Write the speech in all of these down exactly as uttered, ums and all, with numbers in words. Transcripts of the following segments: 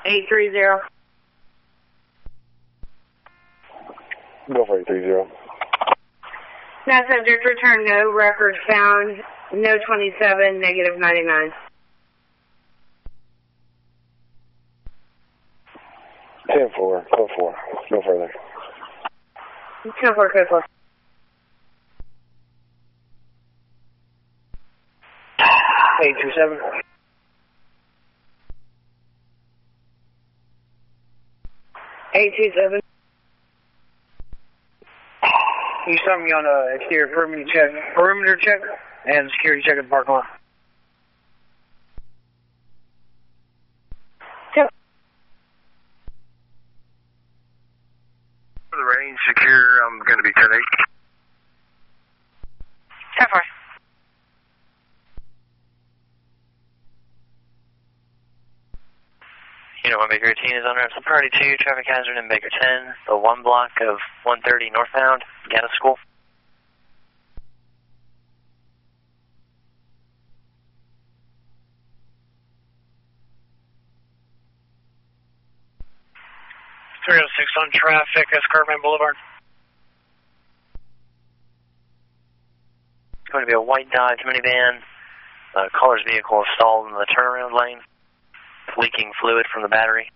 eight three zero. Go for eight three zero. Now subject return no, record found, no twenty-seven, negative ninety-nine. ten four, code four, no further. ten four, code four. eight two seven. eight two seven. You saw me on a exterior perimeter check, perimeter check, and security check at the parking lot. Yep. For the range secure, I'm going to be ten eight. ten four. Unit one Baker eighteen is on route to Priority two, traffic hazard in Baker ten, the one block of one thirty northbound, Gaddis School. three oh six on traffic, Escarpment Boulevard. It's going to be a white Dodge minivan. The color's vehicle is stalled in the turnaround lane. Leaking fluid from the battery.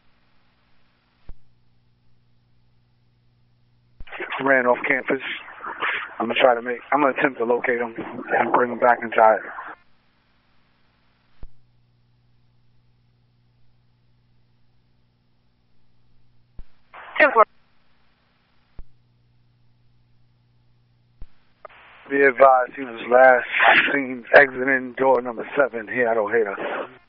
Ran off campus. I'm gonna try to make. I'm gonna attempt to locate him and bring him back inside. ten four. Be advised, he was last seen exiting door number seven here at Ojeda.